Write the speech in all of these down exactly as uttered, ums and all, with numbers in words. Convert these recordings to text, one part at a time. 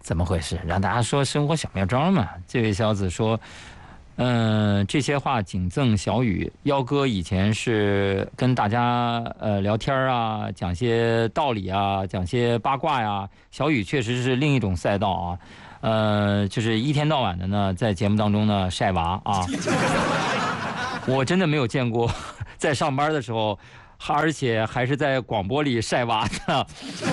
怎么回事？让大家说生活小妙招嘛。这位小子说，嗯、呃，这些话仅赠小雨。幺哥以前是跟大家呃聊天啊，讲些道理啊，讲些八卦呀。小雨确实是另一种赛道啊，呃，就是一天到晚的呢，在节目当中呢晒娃啊。我真的没有见过在上班的时候，而且还是在广播里晒娃的。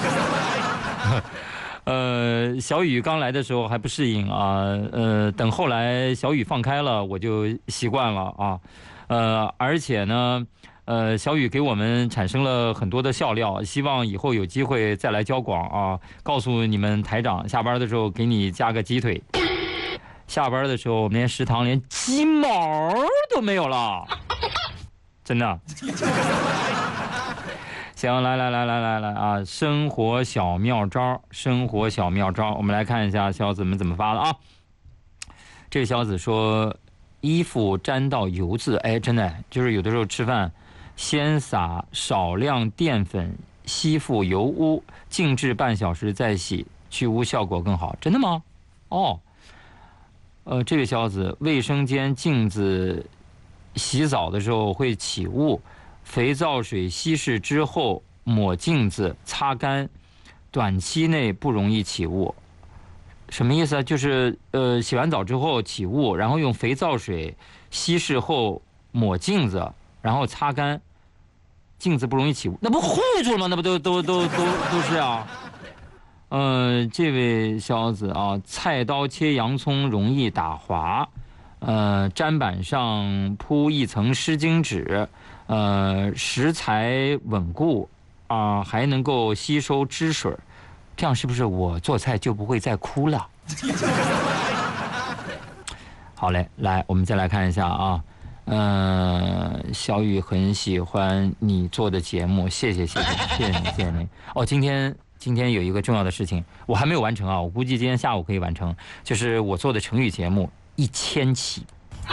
呃，小雨刚来的时候还不适应啊，呃，等后来小雨放开了，我就习惯了啊，呃，而且呢，呃，小雨给我们产生了很多的笑料，希望以后有机会再来交广啊，告诉你们台长，下班的时候给你加个鸡腿，下班的时候我们连食堂连鸡毛都没有了，真的。行，来来来来来来啊！生活小妙招，生活小妙招，我们来看一下小子们怎么发的啊。这个小子说，衣服沾到油渍，哎，真的就是有的时候吃饭，先撒少量淀粉吸附油污，静置半小时再洗，去污效果更好。真的吗？哦，呃，这个小子，卫生间镜子洗澡的时候会起雾。肥皂水稀释之后抹镜子擦干，短期内不容易起雾。什么意思啊？就是呃洗完澡之后起雾，然后用肥皂水稀释后抹镜子，然后擦干，镜子不容易起雾，那不糊住了吗？那不都都都都都是啊。呃，这位小子啊，菜刀切洋葱容易打滑，呃，砧板上铺一层湿巾纸。呃，食材稳固啊、呃，还能够吸收汁水，这样是不是我做菜就不会再哭了？好嘞，来，我们再来看一下啊。呃，小雨很喜欢你做的节目，谢谢谢谢谢谢你谢谢你。哦，今天今天有一个重要的事情，我还没有完成啊，我估计今天下午可以完成，就是我做的成语节目一千期，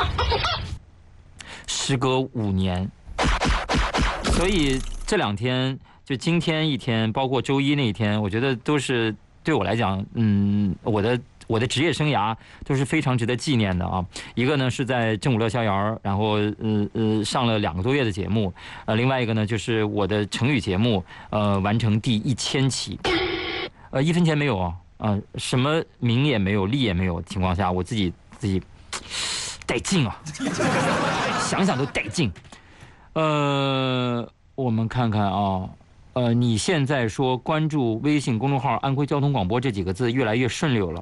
时隔五年。所以这两天，就今天一天，包括周一那一天，我觉得都是对我来讲，嗯，我的我的职业生涯都是非常值得纪念的啊。一个呢是在正午乐逍遥，然后呃呃上了两个多月的节目，呃，另外一个呢就是我的成语节目，呃，完成第一千期，呃，一分钱没有啊，啊、呃，什么名也没有，利也没有情况下，我自己自己带劲啊，想想都带劲。呃，我们看看啊，呃，你现在说关注微信公众号"安徽交通广播"这几个字越来越顺溜了，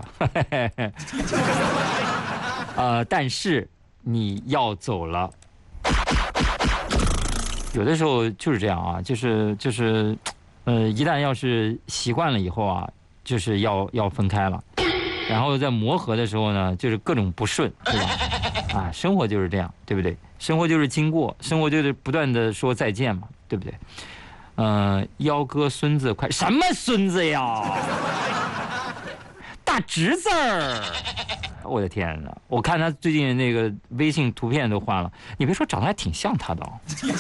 呃，但是你要走了，有的时候就是这样啊，就是就是，呃，一旦要是习惯了以后啊，就是要要分开了，然后在磨合的时候呢，就是各种不顺，对吧？啊，生活就是这样，对不对？生活就是经过，生活就是不断的说再见嘛，对不对？呃，幺哥孙子快什么孙子呀？大侄子儿！我的天哪！我看他最近那个微信图片都换了，你别说，长得还挺像他的哦。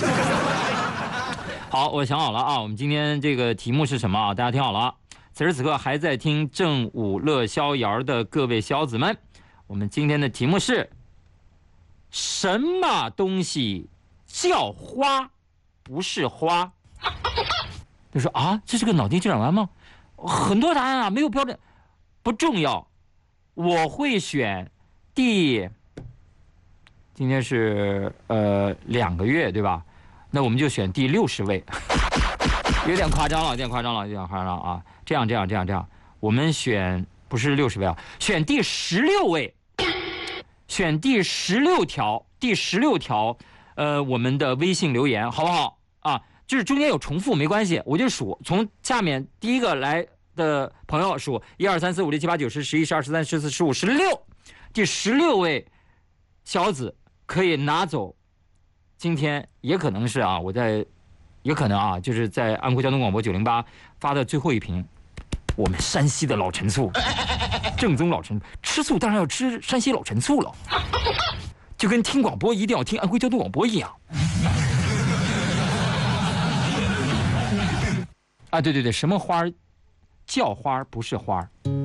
好，我想好了啊，我们今天这个题目是什么啊？大家听好了啊！此时此刻还在听正午乐逍遥的各位小子们，我们今天的题目是。什么东西叫花不是花？就说啊，这是个脑筋急转弯吗？很多答案啊，没有标准，不重要。我会选第，今天是呃两个月对吧？那我们就选第六十位，有点夸张了，有点夸张了，有点夸张了啊！这样这样这样这样，我们选不是六十位啊，选第十六位。选第十六条，第十六条，呃，我们的微信留言好不好啊？就是中间有重复没关系，我就数，从下面第一个来的朋友数一二三四五六七八九十十一十二十三十四十五十六，第十六位小子可以拿走。今天也可能是啊，我在，也可能啊，就是在安徽交通广播九零八发的最后一瓶。我们山西的老陈醋，正宗老陈，吃醋当然要吃山西老陈醋了，就跟听广播一定要听安徽交通广播一样。啊，对对对，什么花叫花不是花？